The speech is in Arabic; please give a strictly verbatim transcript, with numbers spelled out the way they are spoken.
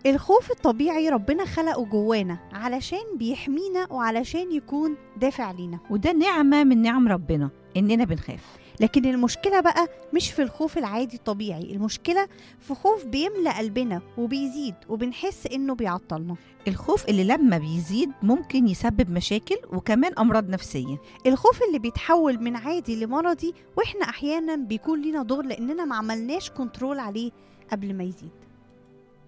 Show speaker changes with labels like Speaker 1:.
Speaker 1: الخوف الطبيعي ربنا خلقه جوانا علشان بيحمينا وعلشان يكون دافع لينا،
Speaker 2: وده نعمة من نعم ربنا إننا بنخاف.
Speaker 1: لكن المشكلة بقى مش في الخوف العادي الطبيعي، المشكلة في خوف بيملأ قلبنا وبيزيد وبنحس إنه بيعطلنا.
Speaker 2: الخوف اللي لما بيزيد ممكن يسبب مشاكل وكمان أمراض نفسية.
Speaker 1: الخوف اللي بيتحول من عادي لمرضي، وإحنا أحيانا بيكون لنا دور لأننا ما عملناش كنترول عليه قبل ما يزيد.